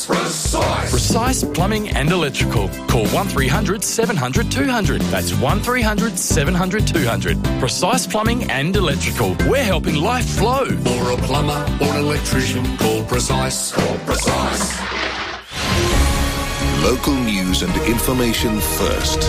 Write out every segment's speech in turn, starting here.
Precise Plumbing and Electrical. Call 1300 700 200. That's 1300 700 200. Precise Plumbing and Electrical. We're helping life flow. For a plumber or an electrician, call Precise. Call Precise. Local news and information first.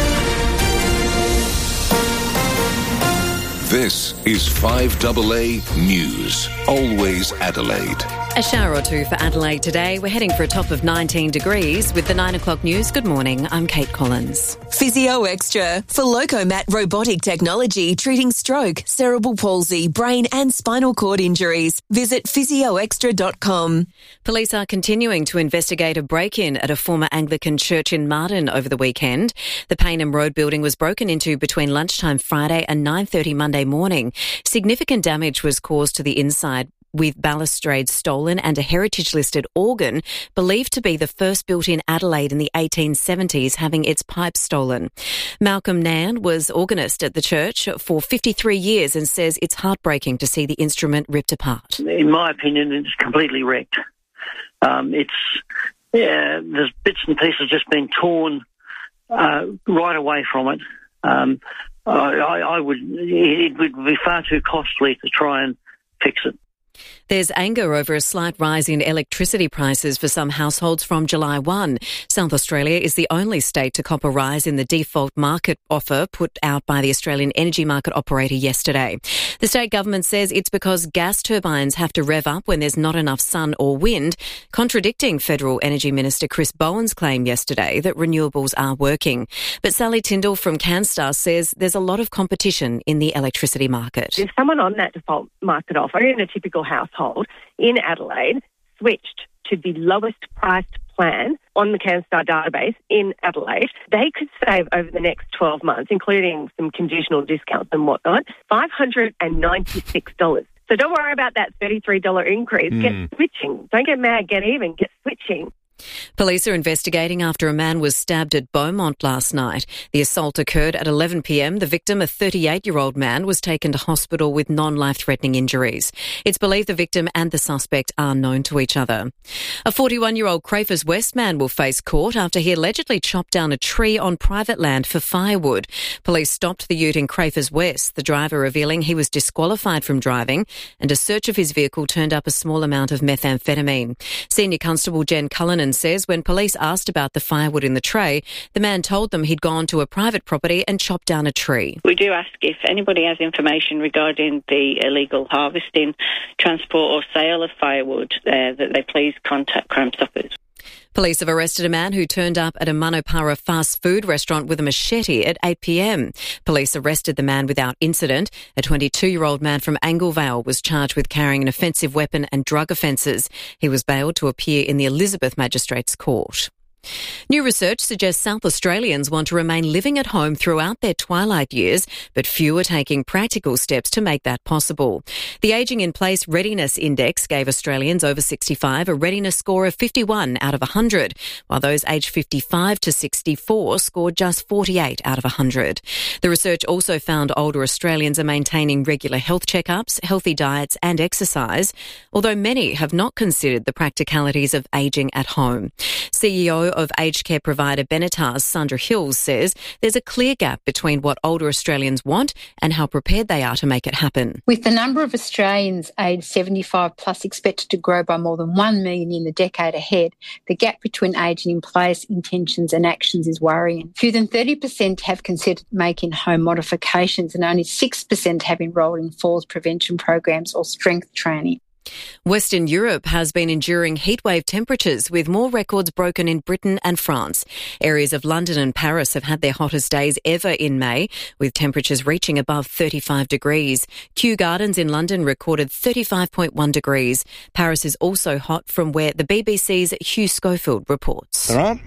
This is 5AA News. Always Adelaide. A shower or two for Adelaide today. We're heading for a top of 19 degrees with the 9 o'clock news. Good morning, I'm Kate Collins. Physio Extra for Locomat robotic technology treating stroke, cerebral palsy, brain and spinal cord injuries. Visit physioextra.com. Police are continuing to investigate a break-in at a former Anglican church in Martin over the weekend. The Payneham Road building was broken into between lunchtime Friday and 9:30 Monday morning. Significant damage was caused to the inside, with balustrades stolen and a heritage-listed organ believed to be the first built in Adelaide in the 1870s having its pipes stolen. Malcolm Nan was organist at the church for 53 years and says it's heartbreaking to see the instrument ripped apart. In my opinion, it's completely wrecked. There's bits and pieces just been torn right away from it. It would be far too costly to try and fix it. There's anger over a slight rise in electricity prices for some households from July 1. South Australia is the only state to cop a rise in the default market offer put out by the Australian Energy Market Operator yesterday. The state government says it's because gas turbines have to rev up when there's not enough sun or wind, contradicting Federal Energy Minister Chris Bowen's claim yesterday that renewables are working. But Sally Tyndall from CanStar says there's a lot of competition in the electricity market. If someone on that default market offer in a typical household in Adelaide switched to the lowest priced plan on the CanStar database in Adelaide, they could save over the next 12 months, including some conditional discounts and whatnot, $596. So don't worry about that $33 increase. Get switching. Don't get mad, get even, get switching. Police are investigating after a man was stabbed at Beaumont last night. The assault occurred at 11 p.m. The victim, a 38-year-old man, was taken to hospital with non-life-threatening injuries. It's believed the victim and the suspect are known to each other. A 41-year-old Crafers West man will face court after he allegedly chopped down a tree on private land for firewood. Police stopped the ute in Crafers West, the driver revealing he was disqualified from driving, and a search of his vehicle turned up a small amount of methamphetamine. Senior Constable Jen Cullinan says when police asked about the firewood in the tray, the man told them he'd gone to a private property and chopped down a tree. We do ask if anybody has information regarding the illegal harvesting, transport or sale of firewood, that they please contact Crime Stoppers. Police have arrested a man who turned up at a Manopara fast food restaurant with a machete at 8 p.m. Police arrested the man without incident. A 22-year-old man from Anglevale was charged with carrying an offensive weapon and drug offences. He was bailed to appear in the Elizabeth Magistrates Court. New research suggests South Australians want to remain living at home throughout their twilight years, but few are taking practical steps to make that possible. The Ageing in Place Readiness Index gave Australians over 65 a readiness score of 51 out of 100, while those aged 55 to 64 scored just 48 out of 100. The research also found older Australians are maintaining regular health checkups, healthy diets and exercise, although many have not considered the practicalities of ageing at home. CEO of aged care provider Benetas, Sandra Hills, says there's a clear gap between what older Australians want and how prepared they are to make it happen. With the number of Australians aged 75 plus expected to grow by more than 1 million in the decade ahead, the gap between ageing in place intentions and actions is worrying. Fewer than 30% have considered making home modifications and only 6% have enrolled in falls prevention programs or strength training. Western Europe has been enduring heatwave temperatures with more records broken in Britain and France. Areas of London and Paris have had their hottest days ever in May, with temperatures reaching above 35 degrees. Kew Gardens in London recorded 35.1 degrees. Paris is also hot, from where the BBC's Hugh Schofield reports. There aren't